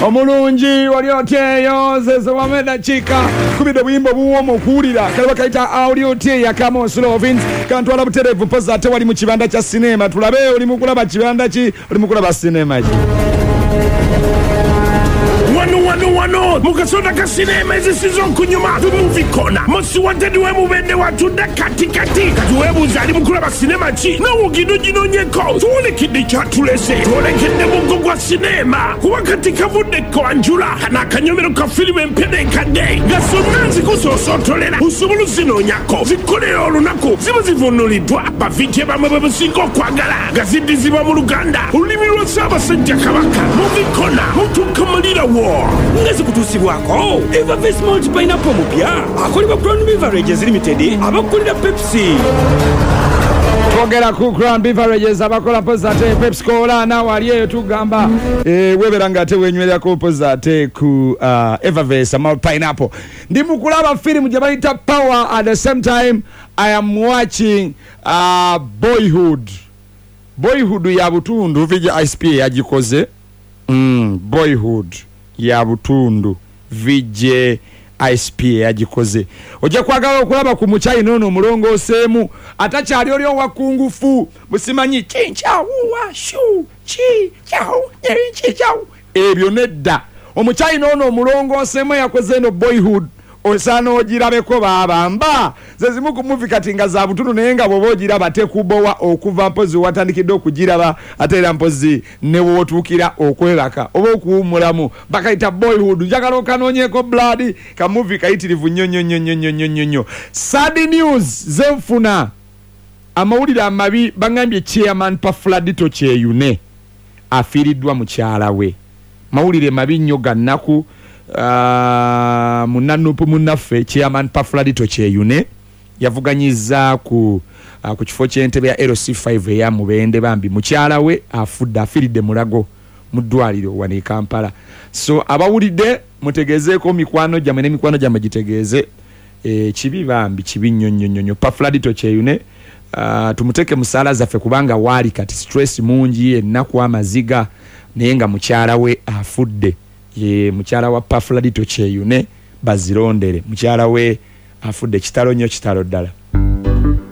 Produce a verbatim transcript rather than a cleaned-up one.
omulungi wali otyeyo zezo wameda chika kubide buyimbo buwo mukulira kalaba kaita audio tie ya kama Slovins kantu ala buterevu poza ate wali mu kibanda cha cinema tulabe oli mukulaba kibanda ki oli mukulaba cinema ki Wano wano wano mukasonda ka cinema ezi season kunyuma tu movie corner mosi wanted we mubende watu da kati kati katuwe buzali mukulaba cinema chi na ugido jino nyeko tuone kidi chatulese tuone kende mungu kwa cinema kuwa katika vude kwa anjula hana kanyomero ka filime mpede kade gasonanzi kusosotolera usubulu zino nyako zikole olunako ziba zivunulidwa bavije bamwe singo kwagala gazidi ziba mu Luganda ulimi lwa saba sejja kabaka movie corner mutukamalira wo ngeze kutusibwako Eva Face Malt Pineapple mupya akolibwa Crown Beverages Limited abakulira Pepsi Twogera ku Crown Beverages abakola pozate Pepsi Cola na wali eyo tugamba eh weberanga ate wenywera ko pozate ku uh, Eva Face Malt Pineapple ndi mukulaba film je bayita Power. At the same time I am watching uh, Boyhood Boyhood ya butundu vije I S P yagikoze mm, Boyhood ya butundu vije I S P yagikoze oje kwagala okulaba ku muchayi nono mulongo semu atakyali oli wakungufu busimanyi chincha uwa shu chi chao chi chao ebyo nedda omuchayi nono mulongo semu yakoze no Boyhood osano ogirabeko babamba zezimu ku movie katinga za butundu nenga bobo ogiraba tekubowa okuva mpozi watandikidde okugiraba atera mpozi ne wotukira okwebaka oba okuwumulamu bakaita Boyhood njagala okanonyeko blood ka movie kayitirivu nnyo nnyo nnyo nnyo nnyo nnyo. Sad news zenfuna amawulire amabi bangambye chairman Pafladito Kyeyune afiiriddwa mukyala we mawulire mabi nnyo gannaku. Uh, munanupu munaffe chairman Pafladito Kyeyune yavuganyiza ku uh, ku kifo ky'entebe ya L C five ya Mubende bambi mukyala we afudde afiridde mulago mu ddwaliro wano Kampala. So abawulidde mutegezeeko mikwano gyamwe ne mikwano gyamwe gitegeeze e, kibi bambi kibi nnyo nnyo nnyo Pafladito Kyeyune uh, tumuteke musala zaffe kubanga wali kati stress mungi ennaku amaziga naye nga mukyala we afudde. Ye mukyala wa Pafladito Kyeyune bazirondere mukyala we afudde kitalo nnyo kitalo ddala.